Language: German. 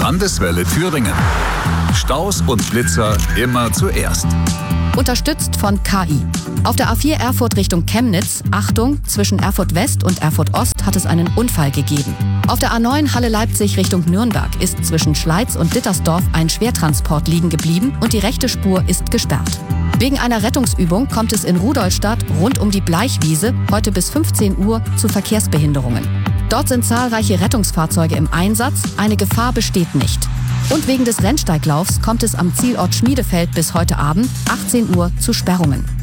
Landeswelle Thüringen. Staus und Blitzer immer zuerst. Unterstützt von KI. Auf der A4 Erfurt Richtung Chemnitz, Achtung, zwischen Erfurt West und Erfurt Ost hat es einen Unfall gegeben. Auf der A9 Halle-Leipzig Richtung Nürnberg ist zwischen Schleiz und Dittersdorf ein Schwertransport liegen geblieben und die rechte Spur ist gesperrt. Wegen einer Rettungsübung kommt es in Rudolstadt rund um die Bleichwiese heute bis 15 Uhr zu Verkehrsbehinderungen. Dort sind zahlreiche Rettungsfahrzeuge im Einsatz, eine Gefahr besteht nicht. Und wegen des Rennsteiglaufs kommt es am Zielort Schmiedefeld bis heute Abend 18 Uhr zu Sperrungen.